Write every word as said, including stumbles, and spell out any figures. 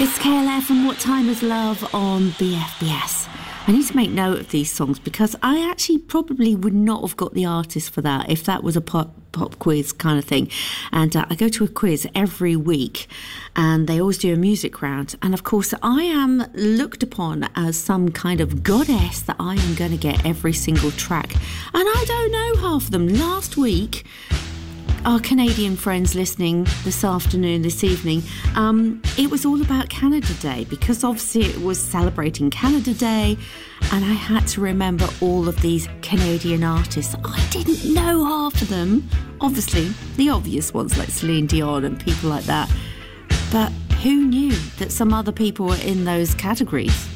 It's K L F and What Time Is Love on B F B S. I need to make note of these songs because I actually probably would not have got the artist for that if that was a pop, pop quiz kind of thing. And uh, I go to a quiz every week and they always do a music round. And of course, I am looked upon as some kind of goddess that I am going to get every single track. And I don't know half of them. Last week, our Canadian friends listening this afternoon, this evening, um, it was all about Canada Day because obviously it was celebrating Canada Day and I had to remember all of these Canadian artists. I didn't know half of them. Obviously, the obvious ones like Celine Dion and people like that. But who knew that some other people were in those categories?